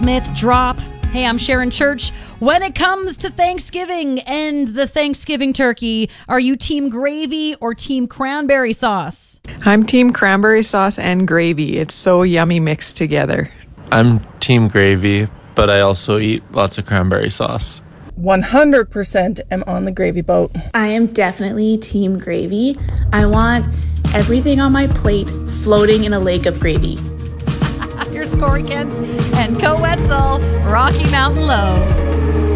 Smith drop. Hey, I'm Sharon Church. When it comes to Thanksgiving and the Thanksgiving turkey, are you team gravy or team cranberry sauce? I'm team cranberry sauce and gravy. It's so yummy mixed together. I'm team gravy, but I also eat lots of cranberry sauce. 100% am on the gravy boat. I am definitely team gravy. I want everything on my plate floating in a lake of gravy. Here's Corey Kent and Co Wetzel, Rocky Mountain Low.